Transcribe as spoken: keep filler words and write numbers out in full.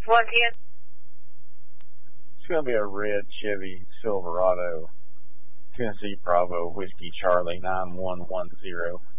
one ten. It's going to be a red Chevy Silverado, Tennessee Bravo, Whiskey Charlie nine one one zero.